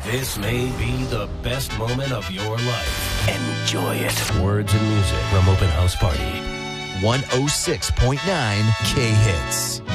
This may be the best moment of your life. Enjoy it. Words and music from Open House Party. 106.9 K-Hits.